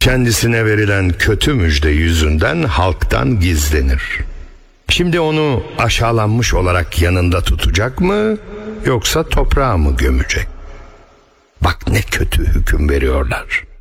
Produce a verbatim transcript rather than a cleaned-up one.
kendisine verilen kötü müjde yüzünden halktan gizlenir. Şimdi onu aşağılanmış olarak yanında tutacak mı, yoksa toprağa mı gömecek? Bak ne kötü hüküm veriyorlar.